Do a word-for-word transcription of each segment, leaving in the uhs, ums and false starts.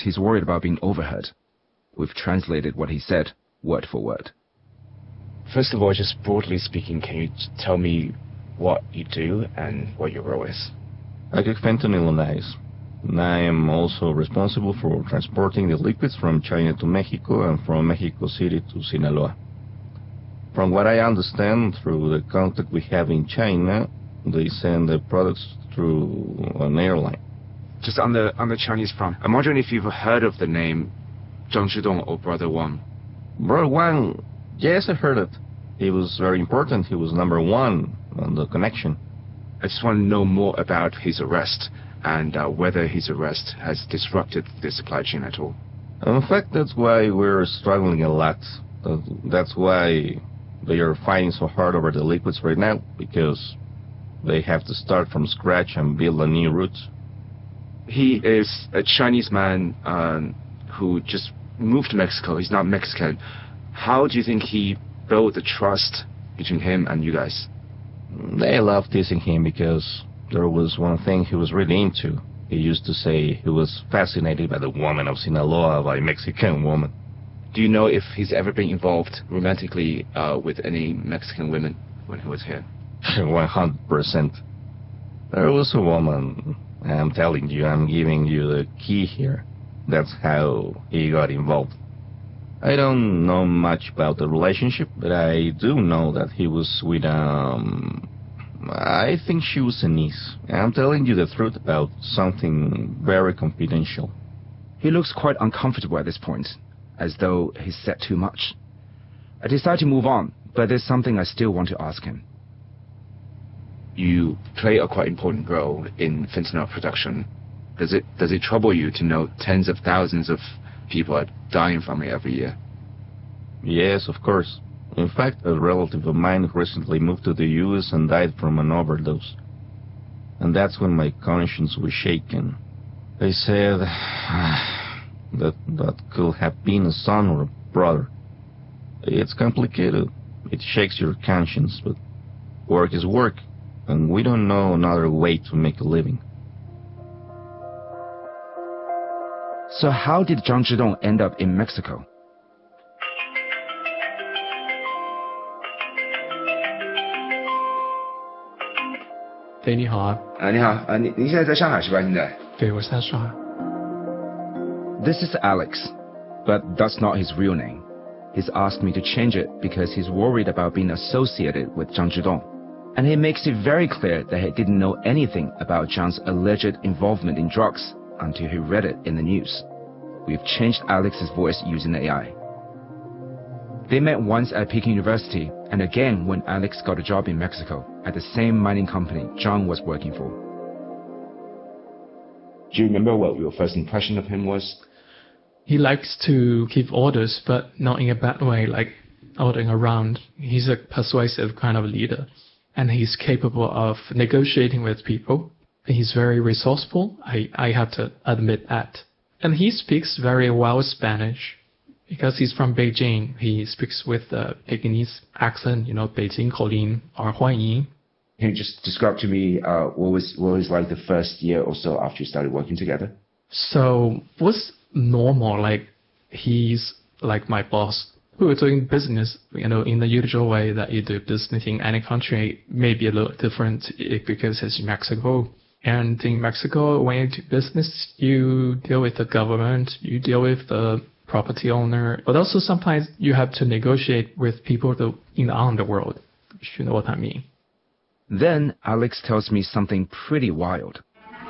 he's worried about being overheard. We've translated what he said, word for word. First of all, just broadly speaking, can you tell me what you do and what your role is? I get fentanyl on ice. And I am also responsible for transporting the liquids from China to Mexico and from Mexico City to Sinaloa. From what I understand, through the contact we have in China, they send the products through an airline. Just on the on the Chinese front, I'm wondering if you've heard of the name Zhang Zhidong or Brother Wang. Brother Wang, yes, I heard it. He was very important. He was number one on the connection. I just want to know more about his arrest and uh, whether his arrest has disrupted the supply chain at all. In fact, that's why we're struggling a lot. That's why they are fighting so hard over the liquids right now, because they have to start from scratch and build a new route. He is a Chinese man um, who just moved to Mexico. He's not Mexican. How do you think he built the trust between him and you guys? They love teasing him because there was one thing he was really into. He used to say he was fascinated by the woman of Sinaloa, by a Mexican woman. Do you know if he's ever been involved romantically uh, with any Mexican women when he was here? one hundred percent. There was a woman. I'm telling you, I'm giving you the key here. That's how he got involved. I don't know much about the relationship, but I do know that he was with, um... I think she was a niece. I'm telling you the truth about something very confidential. He looks quite uncomfortable at this point, as though he's said too much. I decide to move on, but there's something I still want to ask him. You play a quite important role in fentanyl production. Does it does it trouble you to know tens of thousands of people are dying from it every year? Yes, of course. In fact, a relative of mine recently moved to the U S and died from an overdose. And that's when my conscience was shaken. I said that that could have been a son or a brother. It's complicated. It shakes your conscience, but work is work, and we don't know another way to make a living. So how did Zhang Zhidong end up in Mexico? Hey, 你好啊。 啊，你好，啊，你您现在在上海是吧？现在？ 对，我是在上海。 This is Alex, but that's not his real name. He's asked me to change it because he's worried about being associated with Zhang Zhidong. And he makes it very clear that he didn't know anything about Zhang's alleged involvement in drugs until he read it in the news. We've changed Alex's voice using A I. They met once at Peking University, and again when Alex got a job in Mexico at the same mining company Zhang was working for. Do you remember what your first impression of him was? He likes to give orders, but not in a bad way, like ordering around. He's a persuasive kind of leader, and he's capable of negotiating with people. He's very resourceful, I, I have to admit that. And he speaks very well Spanish. Because he's from Beijing, he speaks with a Pekingese accent, you know, Beijing Colin or Huanyin. Can you just describe to me uh, what was what was like the first year or so after you started working together? So what's normal? Like he's like my boss. We were doing business, you know, in the usual way that you do business in any country. Maybe a little different because it's Mexico. And in Mexico, when you do business, you deal with the government, you deal with the property owner, but also sometimes you have to negotiate with people in the underworld, if you know what I mean. Then Alex tells me something pretty wild.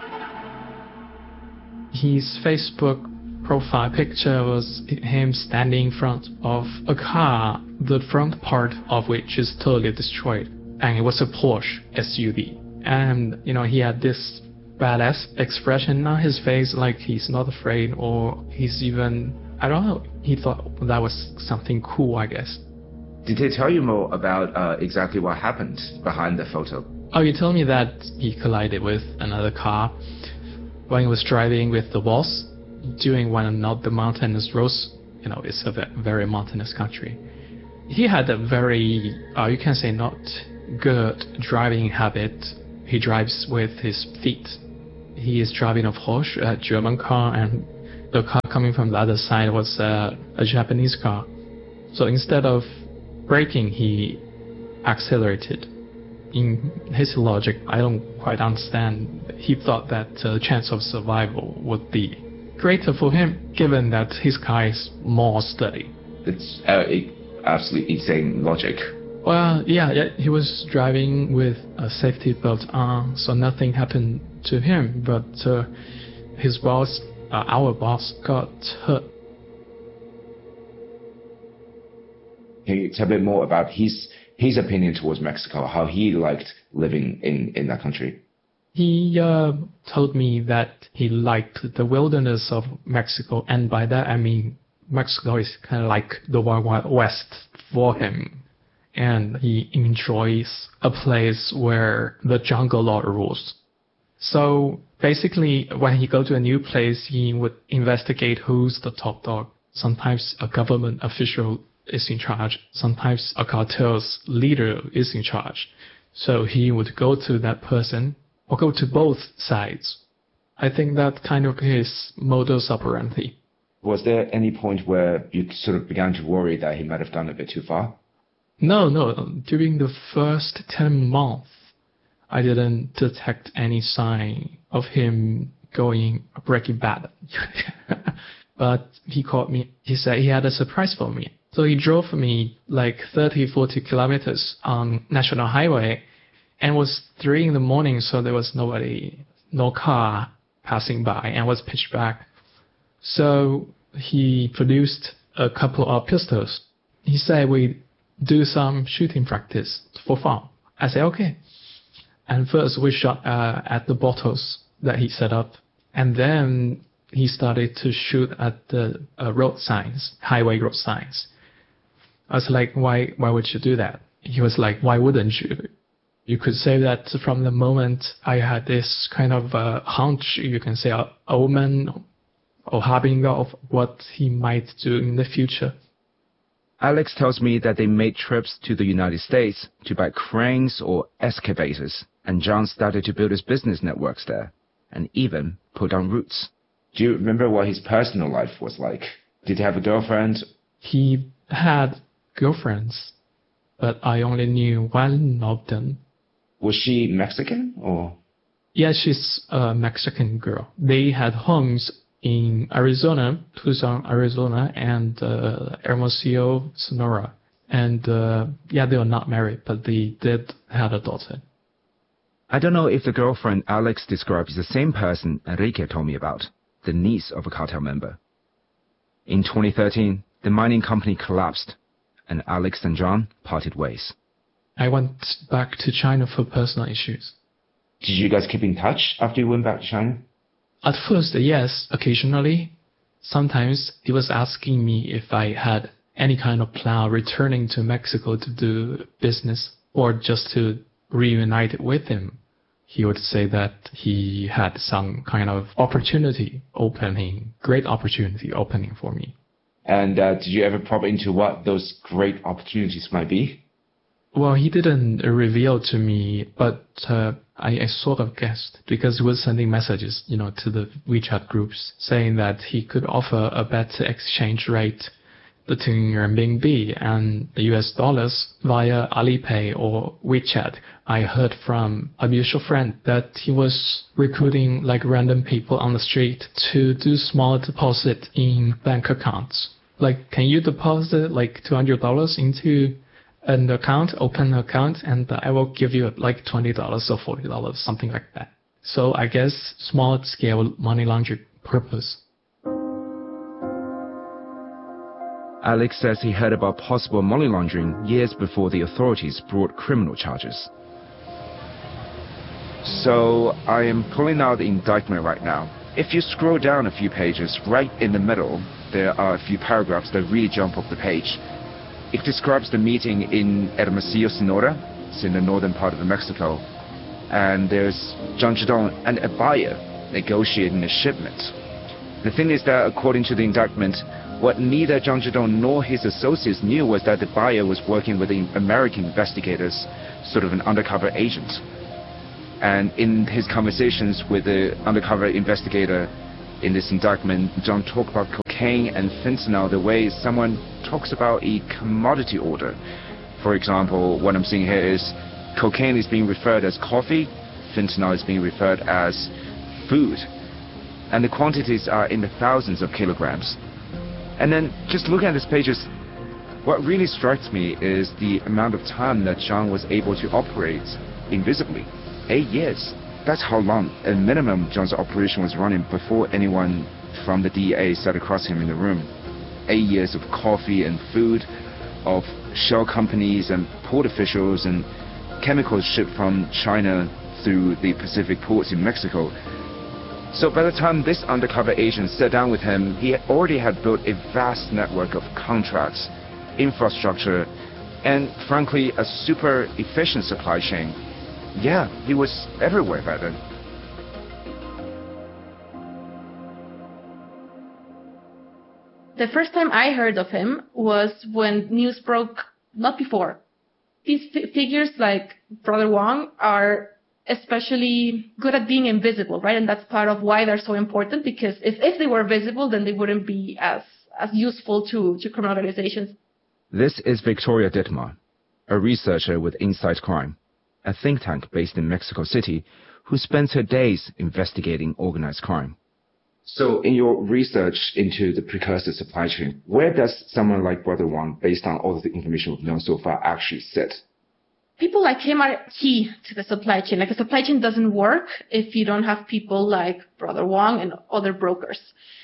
His Facebook profile picture was him standing in front of a car, the front part of which is totally destroyed, and it was a Porsche S U V. And, you know, he had this badass expression on his face, like he's not afraid, or he's even, I don't know, he thought that was something cool, I guess. Did he tell you more about uh, exactly what happened behind the photo? Oh, he told me that he collided with another car when he was driving with the boss during one of the mountainous roads. You know, it's a very mountainous country. He had a very, uh, you can say, not good driving habit. He drives with his feet. He is driving a Porsche, a German car, and the car coming from the other side was uh, a Japanese car. So instead of braking, he accelerated. In his logic, I don't quite understand. He thought that the uh, chance of survival would be greater for him, given that his car is more sturdy. It's uh, absolutely insane logic. Well, yeah, yeah, he was driving with a safety belt on, so nothing happened to him, but uh, his boss, uh, our boss, got hurt. Can you tell a bit more about his his opinion towards Mexico, how he liked living in, in that country? He uh, told me that he liked the wilderness of Mexico, and by that I mean Mexico is kind of like the Wild Wild West for him, and he enjoys a place where the jungle law rules. So basically, when he go to a new place, he would investigate who's the top dog. Sometimes a government official is in charge. Sometimes a cartel's leader is in charge. So he would go to that person or go to both sides. I think that kind of his modus operandi. Was there any point where you sort of began to worry that he might have gone a bit too far? No, no. During the first ten months, I didn't detect any sign of him going Breaking Bad. But he called me. He said he had a surprise for me. So he drove me like thirty, forty kilometers on National Highway, and it was three in the morning, so there was nobody, no car passing by, and it was pitch black. So he produced a couple of pistols. He said we do some shooting practice for fun. I said okay. And first we shot uh, at the bottles that he set up, and then he started to shoot at the uh, road signs, highway road signs. I was like, why why would you do that? He was like, why wouldn't you? You could say that from the moment I had this kind of uh, hunch, you can say a omen or harbinger of what he might do in the future. Alex tells me that they made trips to the United States to buy cranes or excavators, and John started to build his business networks there, and even put down roots. Do you remember what his personal life was like? Did he have a girlfriend? He had girlfriends, but I only knew one of them. Was she Mexican or? Yeah, she's a Mexican girl. They had homes in Arizona, Tucson, Arizona, and uh, Hermosillo, Sonora. And uh, yeah, they were not married, but they did have a daughter. I don't know if the girlfriend Alex described is the same person Enrique told me about, the niece of a cartel member. In twenty thirteen, the mining company collapsed, and Alex and John parted ways. I went back to China for personal issues. Did you guys keep in touch after you went back to China? At first, yes, occasionally. Sometimes he was asking me if I had any kind of plan returning to Mexico to do business or just to reunite with him. He would say that he had some kind of opportunity opening, great opportunity opening for me. And uh, did you ever probe into what those great opportunities might be? Well, he didn't reveal to me, but uh, I, I sort of guessed because he was sending messages, you know, to the WeChat groups saying that he could offer a better exchange rate between renminbi and the U S dollars via Alipay or WeChat. I heard from a mutual friend that he was recruiting like random people on the street to do small deposit in bank accounts. Like, can you deposit like two hundred dollars into an account, open an account, and I will give you like twenty dollars or forty dollars, something like that. So I guess small scale money laundering purpose. Alex says he heard about possible money laundering years before the authorities brought criminal charges. So I am pulling out the indictment right now. If you scroll down a few pages, right in the middle, there are a few paragraphs that really jump off the page. It describes the meeting in Hermosillo, Sonora. It's in the northern part of Mexico. And there's Zhang Zhidong and a buyer negotiating a shipment. The thing is that, according to the indictment, what neither Zhang Zhidong nor his associates knew was that the buyer was working with the American investigators, sort of an undercover agent. And in his conversations with the undercover investigator, In this indictment, Zhang talked about cocaine and fentanyl the way someone talks about a commodity order. For example, what I'm seeing here is cocaine is being referred as coffee, fentanyl is being referred as food, and the quantities are in the thousands of kilograms. And then just looking at these pages, what really strikes me is the amount of time that Zhang was able to operate invisibly. Eight years. That's how long a minimum Zhang's operation was running before anyone from the D E A sat across him in the room. Eight years of coffee and food, of shell companies and port officials and chemicals shipped from China through the Pacific ports in Mexico. So by the time this undercover agent sat down with him, he already had built a vast network of contracts, infrastructure, and frankly, a super efficient supply chain. Yeah, he was everywhere by then. The first time I heard of him was when news broke, not before. These f- figures like Brother Wang are especially good at being invisible, right? And that's part of why they're so important, because if, if they were visible, then they wouldn't be as, as useful to, to criminal organizations. This is Victoria Dittmar, a researcher with Inside Crime, a think tank based in Mexico City, who spends her days investigating organized crime. So in your research into the precursor supply chain, where does someone like Brother Wang, based on all of the information we've known so far, actually sit? People like him are key to the supply chain. Like, the supply chain doesn't work if you don't have people like Brother Wang and other brokers.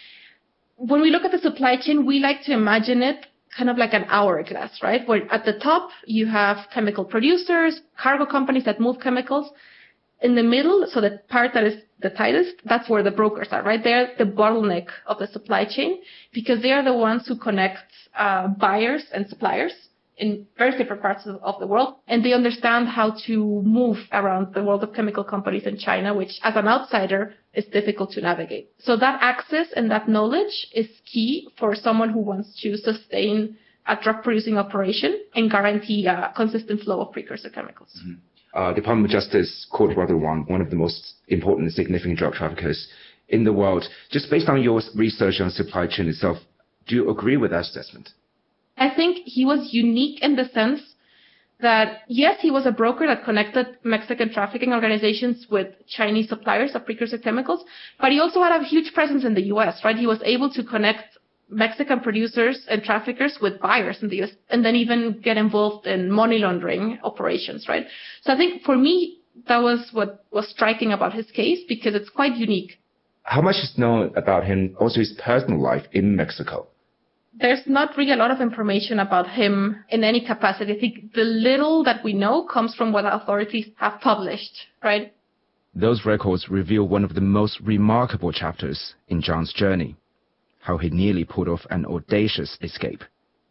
When we look at the supply chain, we like to imagine it kind of like an hourglass, right? Where at the top, you have chemical producers, cargo companies that move chemicals. In the middle, so the part that is the tightest, that's where the brokers are, right? They're the bottleneck of the supply chain, because they are the ones who connect uh, buyers and suppliers in very different parts of, of the world. And they understand how to move around the world of chemical companies in China, which as an outsider is difficult to navigate. So that access and that knowledge is key for someone who wants to sustain a drug producing operation and guarantee a consistent flow of precursor chemicals. Mm-hmm. Uh, Department of Justice called Brother Wang one of the most important and significant drug traffickers in the world. Just based on your research on supply chain itself, do you agree with that assessment? I think he was unique in the sense that, yes, he was a broker that connected Mexican trafficking organizations with Chinese suppliers of precursor chemicals, but he also had a huge presence in the U S, right? He was able to connect Mexican producers and traffickers with buyers in the U S, and then even get involved in money laundering operations, right? So I think for me, that was what was striking about his case, because it's quite unique. How much is known about him, also his personal life in Mexico? There's not really a lot of information about him in any capacity. I think the little that we know comes from what authorities have published, right? Those records reveal one of the most remarkable chapters in Zhang's journey, how he nearly pulled off an audacious escape.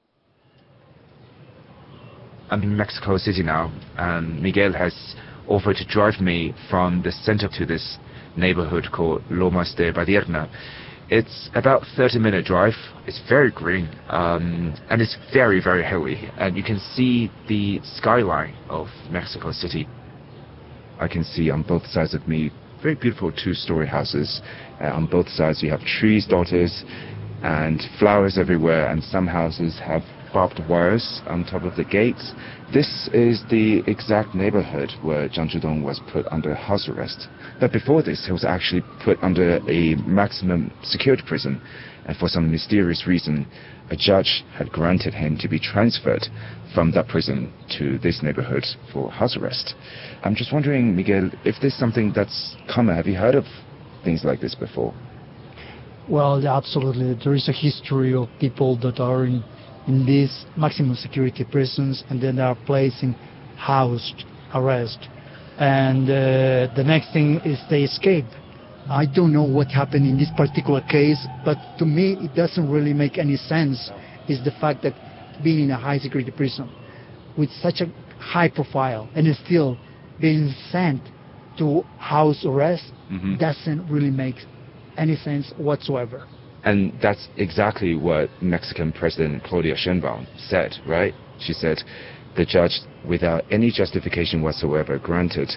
I'm in Mexico City now, and Miguel has offered to drive me from the center to this neighborhood called Lomas de Padierna. It's about a thirty minute drive. It's very green, um, and it's very, very hilly. And you can see the skyline of Mexico City. I can see on both sides of me very beautiful two-story houses. Uh, on both sides you have trees dotted and flowers everywhere, and some houses have barbed wires on top of the gates. This is the exact neighborhood where Zhang Zhidong was put under house arrest. But before this, he was actually put under a maximum security prison, and for some mysterious reason, a judge had granted him to be transferred from that prison to this neighborhood for house arrest. I'm just wondering, Miguel, if this is something that's common. Have you heard of things like this before? Well, absolutely. There is a history of people that are in, in these maximum security prisons, and then they are placed in house arrest. And uh, the next thing is they escape. I don't know what happened in this particular case, but to me it doesn't really make any sense. Is the fact that being in a high security prison with such a high profile and still being sent to house arrest mm-hmm. doesn't really make any sense whatsoever. And that's exactly what Mexican President Claudia Sheinbaum said, right? She said the judge, without any justification whatsoever, granted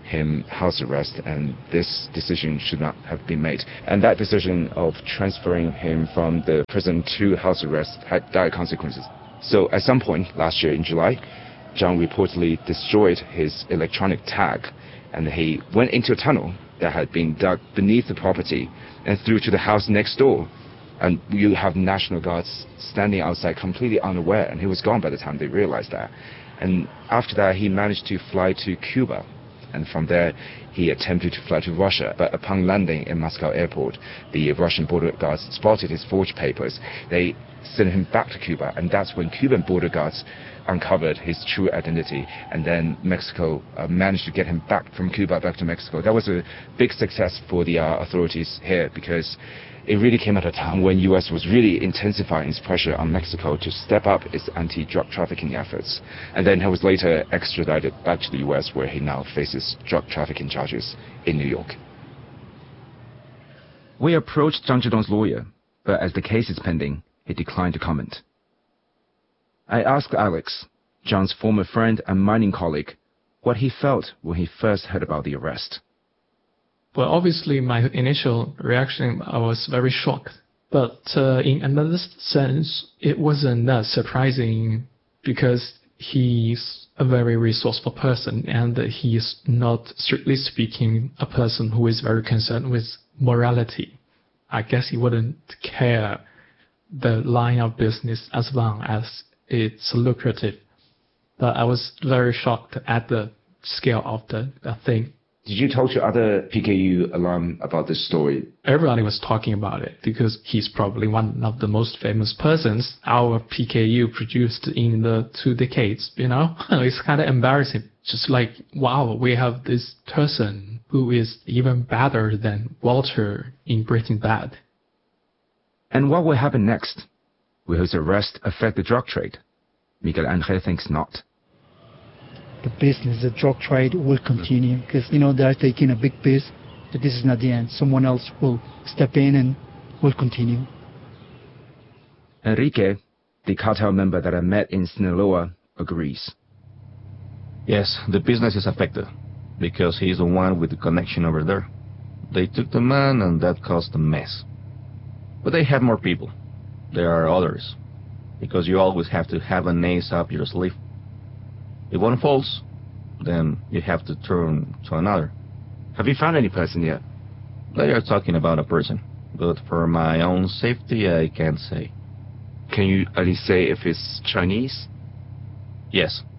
him house arrest, and this decision should not have been made. And that decision of transferring him from the prison to house arrest had dire consequences. So at some point last year in July, Zhang reportedly destroyed his electronic tag, and he went into a tunnel that had been dug beneath the property and through to the house next door. And you have National Guards standing outside completely unaware, and he was gone by the time they realized that. And after that, he managed to fly to Cuba. And from there, he attempted to fly to Russia. But upon landing in Moscow airport, the Russian border guards spotted his forged papers. They sent him back to Cuba, and that's when Cuban border guards uncovered his true identity. And then Mexico uh, managed to get him back from Cuba back to Mexico. That was a big success for the uh, authorities here, because it really came at a time when U S was really intensifying its pressure on Mexico to step up its anti-drug trafficking efforts. And then he was later extradited back to the U S, where he now faces drug trafficking charges in New York. We approached Zhang Zhidong's lawyer, but as the case is pending, he declined to comment. I asked Alex, Zhang's former friend and mining colleague, what he felt when he first heard about the arrest. Well, obviously, my initial reaction, I was very shocked. But uh, in another sense, it wasn't that surprising, because he's a very resourceful person, and he's not, strictly speaking, a person who is very concerned with morality. I guess he wouldn't care the line of business as long as it's lucrative. But I was very shocked at the scale of the, the thing. Did you talk to other P K U alum about this story? Everybody was talking about it, because he's probably one of the most famous persons our P K U produced in the two decades, you know? It's kind of embarrassing. Just like, wow, we have this person who is even better than Walter in Breaking Bad. And what will happen next? Will his arrest affect the drug trade? Miguel Angel thinks not. The business, the drug trade will continue, because, you know, they're taking a big piece, but this is not the end. Someone else will step in and will continue. Enrique, the cartel member that I met in Sinaloa, agrees. Yes, the business is affected, because he's the one with the connection over there. They took the man, and that caused a mess. But they have more people. There are others, because you always have to have an ace up your sleeve. If one falls, then you have to turn to another. Have you found any person yet? They are talking about a person, but for my own safety, I can't say. Can you at least say if it's Chinese? Yes,